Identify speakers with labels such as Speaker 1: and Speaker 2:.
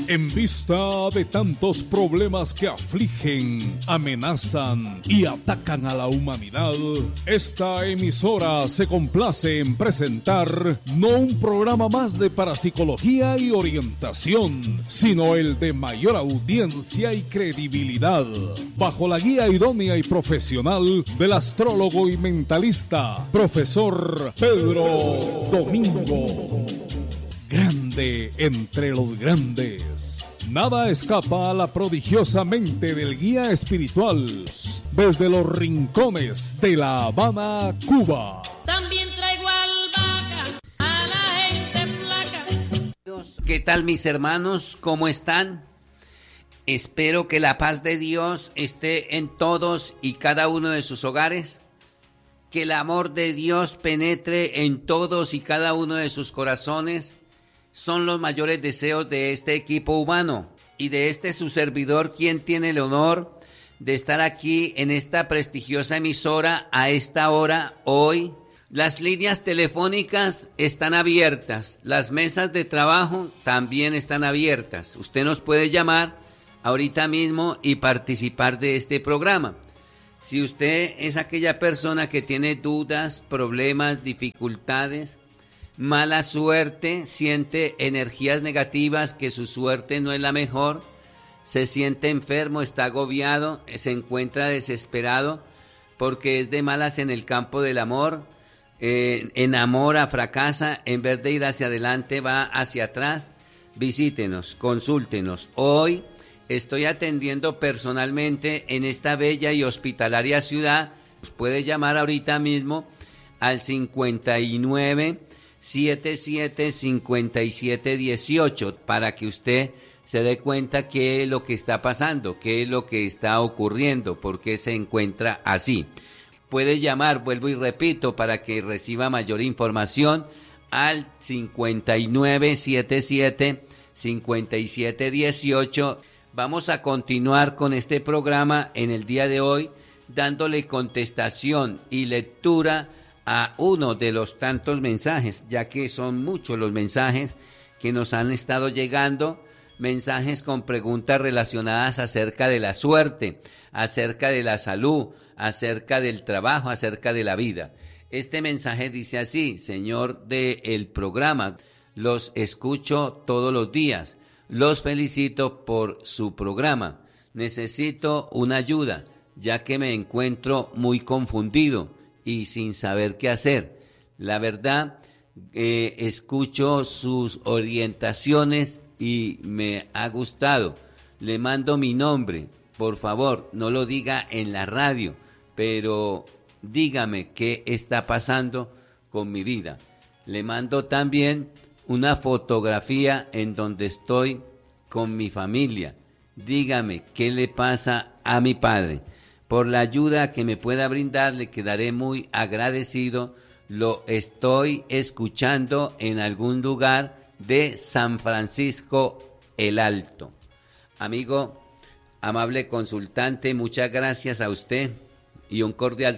Speaker 1: En vista de tantos problemas que afligen, amenazan y atacan a la humanidad, esta emisora se complace en presentar no un programa más de parapsicología y orientación, sino el de mayor audiencia y credibilidad, bajo la guía idónea y profesional del astrólogo y mentalista, profesor Pedro Domingo. Grande entre los grandes. Nada escapa a la prodigiosa mente del guía espiritual desde los rincones de La Habana, Cuba.
Speaker 2: También traigo albahaca a la gente flaca.
Speaker 3: ¿Qué tal, mis hermanos? ¿Cómo están? Espero que la paz de Dios esté en todos y cada uno de sus hogares. Que el amor de Dios penetre en todos y cada uno de sus corazones. Son los mayores deseos de este equipo humano y de este su servidor, quien tiene el honor de estar aquí en esta prestigiosa emisora a esta hora, hoy. Las líneas telefónicas están abiertas, las mesas de trabajo también están abiertas. Usted nos puede llamar ahorita mismo y participar de este programa. Si usted es aquella persona que tiene dudas, problemas, dificultades, mala suerte, siente energías negativas, que su suerte no es la mejor, se siente enfermo, está agobiado, se encuentra desesperado porque es de malas en el campo del amor, enamora, fracasa, en vez de ir hacia adelante va hacia atrás, visítenos, consúltenos. Hoy estoy atendiendo personalmente en esta bella y hospitalaria ciudad. Puede llamar ahorita mismo al 5977-5718 para que usted se dé cuenta qué es lo que está pasando, qué es lo que está ocurriendo, por qué se encuentra así. Puede llamar, vuelvo y repito, para que reciba mayor información al 5977-5718. Vamos a continuar con este programa en el día de hoy, dándole contestación y lectura a uno de los tantos mensajes, ya que son muchos los mensajes que nos han estado llegando, mensajes con preguntas relacionadas acerca de la suerte, acerca de la salud, acerca del trabajo, acerca de la vida. Este mensaje dice así: señor del programa, los escucho todos los días, los felicito por su programa, necesito una ayuda, ya que me encuentro muy confundido y sin saber qué hacer. La verdad, escucho sus orientaciones y me ha gustado. Le mando mi nombre, por favor, no lo diga en la radio, pero dígame qué está pasando con mi vida. Le mando también una fotografía en donde estoy con mi familia. Dígame qué le pasa a mi padre. Por la ayuda que me pueda brindar, le quedaré muy agradecido. Lo estoy escuchando en algún lugar de San Francisco el Alto. Amigo, amable consultante, muchas gracias a usted y un cordial